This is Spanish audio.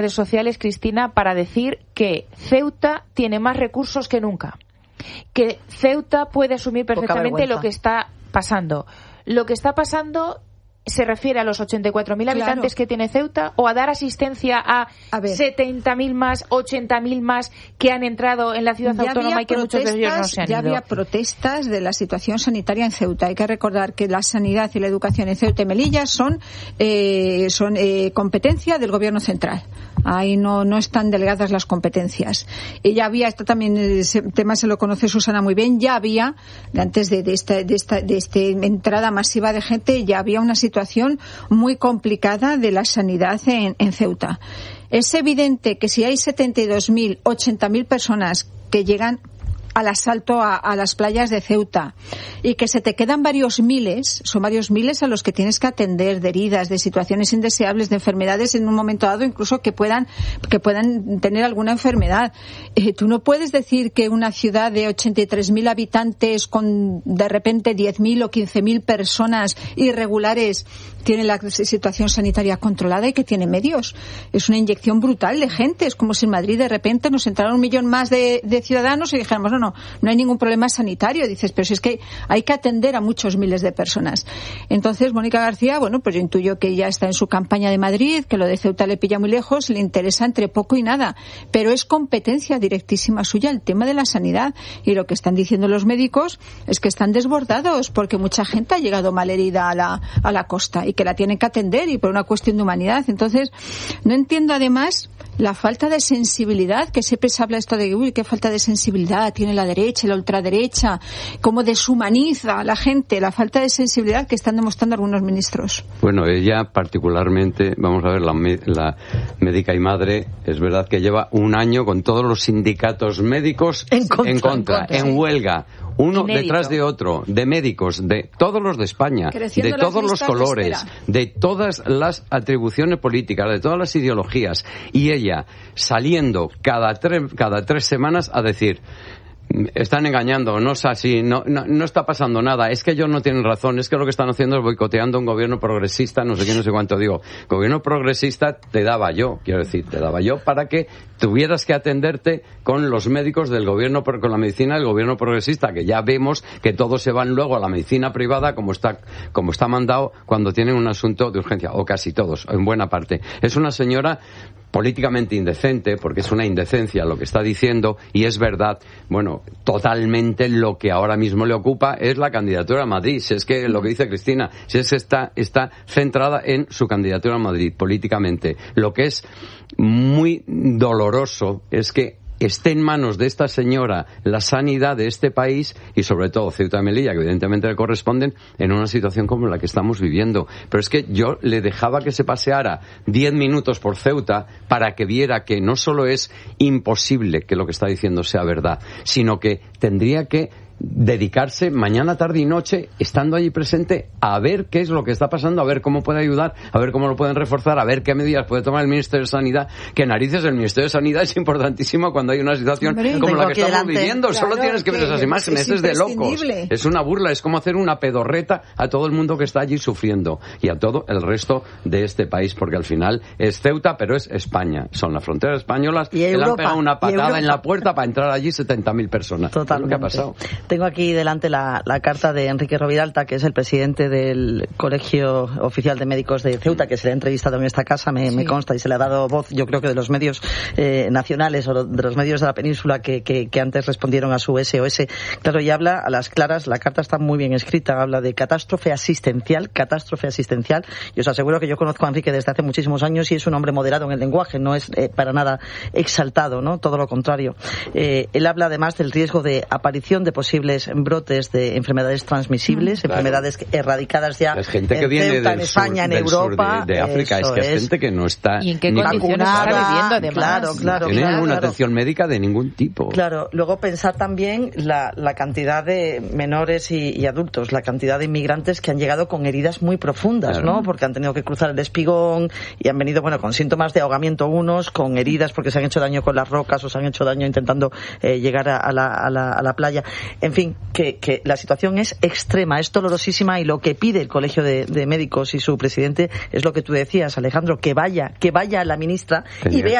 redes sociales, Cristina, para decir que Ceuta tiene más recursos que nunca, que Ceuta puede asumir perfectamente lo que está pasando. Lo que está pasando se refiere a los 84.000 habitantes que tiene Ceuta, o a dar asistencia a 70.000 más, 80.000 más que han entrado en la ciudad autónoma y que muchos de ellos no se han ido. Ya había protestas de la situación sanitaria en Ceuta. Hay que recordar que la sanidad y la educación en Ceuta y Melilla son competencia del gobierno central. Ahí no están delegadas las competencias. Y ya había, esto también, ese tema se lo conoce Susana muy bien, ya había, antes de esta entrada masiva de gente, ya había una situación muy complicada de la sanidad en Ceuta. Es evidente que si hay 72.000, 80.000 personas que llegan al asalto a las playas de Ceuta y que se te quedan son varios miles a los que tienes que atender, de heridas, de situaciones indeseables, de enfermedades en un momento dado, incluso que puedan tener alguna enfermedad. Tú no puedes decir que una ciudad de 83.000 habitantes con de repente 10.000 o 15.000 personas irregulares tiene la situación sanitaria controlada y que tiene medios. Es una inyección brutal de gente. Es como si en Madrid de repente nos entrara 1 millón más de ciudadanos y dijéramos no hay ningún problema sanitario. Dices, pero si es que hay que atender a muchos miles de personas. Entonces, Mónica García, pues yo intuyo que ya está en su campaña de Madrid, que lo de Ceuta le pilla muy lejos, le interesa entre poco y nada. Pero es competencia directísima suya el tema de la sanidad. Y lo que están diciendo los médicos es que están desbordados porque mucha gente ha llegado malherida a la costa y que la tienen que atender y por una cuestión de humanidad. Entonces, no entiendo además la falta de sensibilidad, que siempre se habla esto de qué falta de sensibilidad tiene la derecha y la ultraderecha, cómo deshumaniza a la gente, la falta de sensibilidad que están demostrando algunos ministros. Bueno, ella particularmente, vamos a ver, la médica y madre, es verdad que lleva 1 año con todos los sindicatos médicos en contra, en huelga, uno detrás de otro, de médicos, de todos los de España, de todos los colores, de todas las atribuciones políticas, de todas las ideologías, y ella saliendo cada 3 semanas a decir: están engañando, no es así, no está pasando nada, es que ellos no tienen razón, es que lo que están haciendo es boicoteando un gobierno progresista, no sé qué, no sé cuánto. Digo, gobierno progresista te daba yo para que tuvieras que atenderte con los médicos del gobierno, con la medicina del gobierno progresista, que ya vemos que todos se van luego a la medicina privada como está mandado cuando tienen un asunto de urgencia, o casi todos, en buena parte. Es una señora políticamente indecente, porque es una indecencia lo que está diciendo, y es verdad, totalmente lo que ahora mismo le ocupa es la candidatura a Madrid. Si es que lo que dice Cristina, si es que está centrada en su candidatura a Madrid políticamente. Lo que es muy doloroso es que esté en manos de esta señora la sanidad de este país y sobre todo Ceuta y Melilla, que evidentemente le corresponden, en una situación como la que estamos viviendo. Pero es que yo le dejaba que se paseara 10 minutos por Ceuta para que viera que no solo es imposible que lo que está diciendo sea verdad, sino que tendría que dedicarse mañana, tarde y noche, estando allí presente, a ver qué es lo que está pasando, a ver cómo puede ayudar, a ver cómo lo pueden reforzar, a ver qué medidas puede tomar el Ministerio de Sanidad. Que narices, el Ministerio de Sanidad es importantísimo cuando hay una situación como la que estamos viviendo. Claro, solo tienes que ver esas imágenes, es de locos. Es una burla, es como hacer una pedorreta a todo el mundo que está allí sufriendo y a todo el resto de este país, porque al final es Ceuta, pero es España. Son las fronteras españolas que le han pegado una patada en la puerta para entrar allí 70.000 personas. Totalmente. Es lo que ha pasado. Tengo aquí delante la carta de Enrique Roviralta, que es el presidente del Colegio Oficial de Médicos de Ceuta, que se le ha entrevistado en esta casa, me consta, y se le ha dado voz, yo creo que de los medios nacionales o de los medios de la península que antes respondieron a su SOS. Claro, y habla a las claras, la carta está muy bien escrita, habla de catástrofe asistencial, y os aseguro que yo conozco a Enrique desde hace muchísimos años y es un hombre moderado en el lenguaje, no es para nada exaltado, ¿no? Todo lo contrario. Él habla además del riesgo de aparición de posibles brotes de enfermedades transmisibles, enfermedades erradicadas ya es gente que viene Ceuta, en España, en Europa, de África, es que es gente que no está ¿y en qué condiciones está viviendo además? Claro, no tiene ninguna atención médica de ningún tipo. Claro, luego pensar también la cantidad de menores y adultos, la cantidad de inmigrantes que han llegado con heridas muy profundas, claro, ¿no? Porque han tenido que cruzar el espigón y han venido, con síntomas de ahogamiento unos, con heridas porque se han hecho daño con las rocas o se han hecho daño intentando llegar a la playa. En fin, que la situación es extrema, es dolorosísima, y lo que pide el Colegio de Médicos y su presidente es lo que tú decías, Alejandro, que vaya la ministra y vea